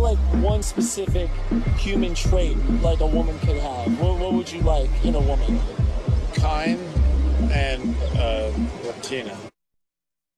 like one specific human trait like a woman could have, what would you like in a woman? Kind and Latina.